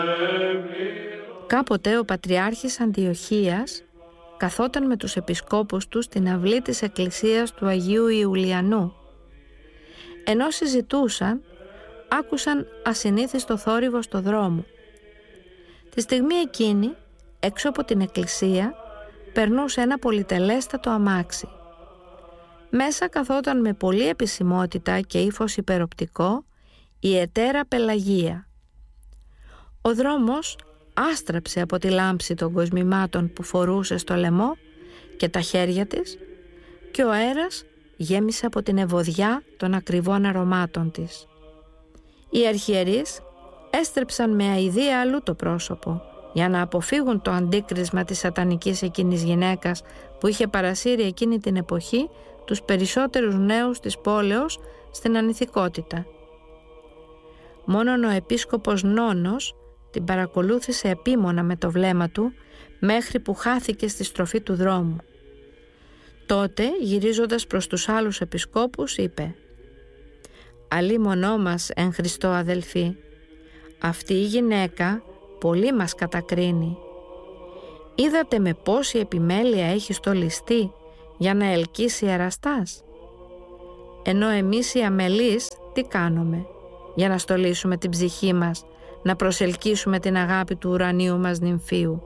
Κάποτε ο Πατριάρχης Αντιοχίας καθόταν με τους επισκόπους του στην αυλή της εκκλησίας του Αγίου Ιουλιανού. Ενώ συζητούσαν, άκουσαν ασυνήθιστο θόρυβο στο δρόμο. Τη στιγμή εκείνη, έξω από την εκκλησία, περνούσε ένα πολυτελέστατο αμάξι. Μέσα καθόταν με πολλή επισημότητα και ύφος υπεροπτικό η ετέρα Πελαγία. Ο δρόμος άστραψε από τη λάμψη των κοσμημάτων που φορούσε στο λαιμό και τα χέρια της και ο αέρας γέμισε από την ευωδιά των ακριβών αρωμάτων της. Οι αρχιερείς έστρεψαν με αηδία αλλού το πρόσωπο για να αποφύγουν το αντίκρισμα της σατανικής εκείνης γυναίκας που είχε παρασύρει εκείνη την εποχή τους περισσότερους νέους της πόλεως στην ανηθικότητα. Μόνον ο επίσκοπος Νόνος την παρακολούθησε επίμονα με το βλέμμα του μέχρι που χάθηκε στη στροφή του δρόμου. Τότε, γυρίζοντας προς τους άλλους επισκόπους, είπε «Αλίμονό μας εν Χριστώ αδελφοί, αυτή η γυναίκα πολύ μας κατακρίνει. Είδατε με πόση επιμέλεια έχει στολιστεί για να ελκύσει εραστάς. Ενώ εμείς οι αμελείς τι κάνουμε για να στολίσουμε την ψυχή μας, να προσελκύσουμε την αγάπη του ουρανίου μας νυμφίου».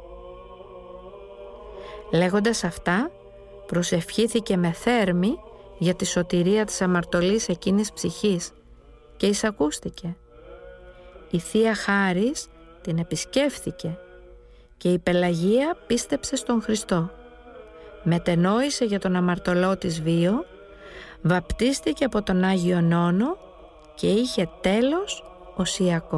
Λέγοντας αυτά, προσευχήθηκε με θέρμη για τη σωτηρία της αμαρτωλής εκείνης ψυχής και εισακούστηκε. Η Θεία Χάρις την επισκέφθηκε και η Πελαγία πίστεψε στον Χριστό. Μετενόησε για τον αμαρτωλό της βίο, βαπτίστηκε από τον Άγιο Νόνο και είχε τέλος οσιακό.